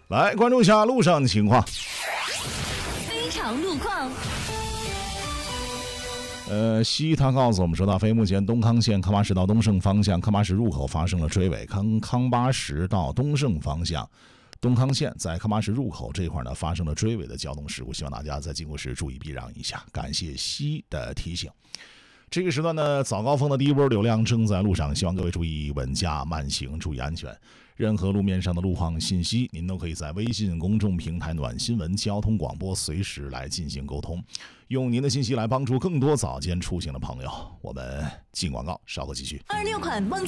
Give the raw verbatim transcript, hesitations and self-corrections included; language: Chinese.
来关注一下路上的情况。 非常路况。 呃，西他告诉我们说，大飞目前东康线康巴什到东胜方向康巴什入口发生了追尾，康康巴什到东胜方向东康线在康巴什入口这块呢发生了追尾的交通事故，希望大家在经过时注意避让一下，感谢西的提醒。这个时段呢，早高峰的第一波流量正在路上，希望各位注意稳驾慢行，注意安全。任何路面上的路况信息，您都可以在微信公众平台暖新闻交通广播随时来进行沟通，用您的信息来帮助更多早间出行的朋友。我们进广告，稍后继续。 二六款梦